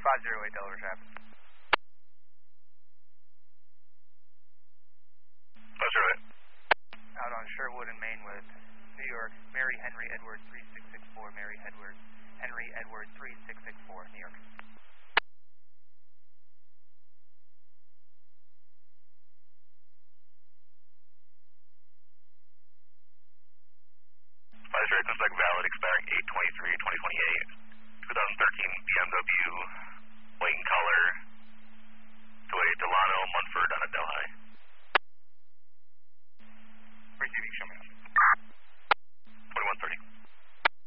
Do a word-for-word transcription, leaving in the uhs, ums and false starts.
five zero eight Delaware traffic. five zero eight. Out on Sherwood and Mainwood, New York, Mary Henry Edward three six six four, Mary Edward, Henry Edward three six six four, New York. five zero eight, comes back valid, expiring eight twenty-three twenty twenty-eight, twenty thirteen B M W